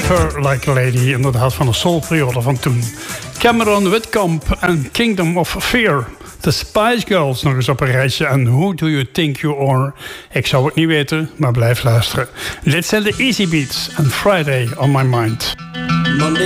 Her Like a Lady, inderdaad van de soulperiode van toen. Cameron Whitcomb en Kingdom of Fear. The Spice Girls nog eens op een rijtje. En Who Do You Think You Are? Ik zou het niet weten, maar blijf luisteren. Dit zijn de Easy Beats en Friday on My Mind. Monday